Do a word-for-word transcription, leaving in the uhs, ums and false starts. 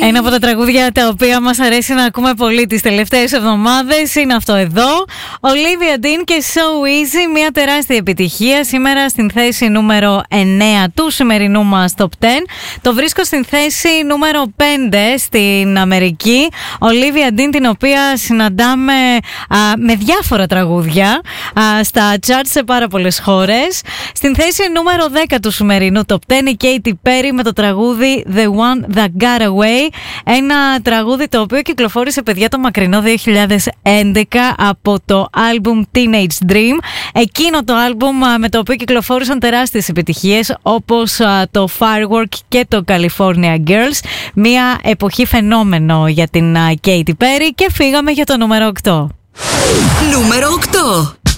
Ένα από τα τραγούδια τα οποία μας αρέσει να ακούμε πολύ τις τελευταίες εβδομάδες είναι αυτό εδώ. Olivia Dean και So Easy, μια τεράστια επιτυχία σήμερα στην θέση νούμερο εννέα του σημερινού μας Top δέκα. Το βρίσκω στην θέση νούμερο πέντε στην Αμερική. Olivia Dean, την οποία συναντάμε α, με διάφορα τραγούδια α, στα charts σε πάρα πολλές χώρες. Στην θέση νούμερο δέκα του σημερινού Top δέκα η Katy Perry με το τραγούδι The One That Got Away. Ένα τραγούδι το οποίο κυκλοφόρησε, παιδιά, το μακρινό δύο χιλιάδες έντεκα από το άλμπουμ Teenage Dream. Εκείνο το άλμπουμ με το οποίο κυκλοφόρησαν τεράστιες επιτυχίες όπως το Firework και το California Girls. Μια εποχή φαινόμενο για την Katy Perry και φύγαμε για το νούμερο οκτώ. Νούμερο οκτώ.